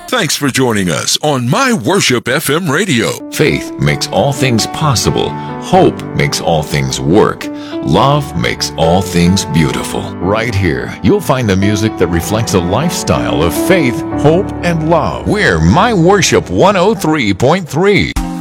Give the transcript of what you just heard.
Thanks for joining us on My Worship FM Radio. Faith makes all things possible. Hope makes all things work. Love makes all things beautiful. Right here, you'll find the music that reflects a lifestyle of faith, hope, and love. We're My Worship 103.3.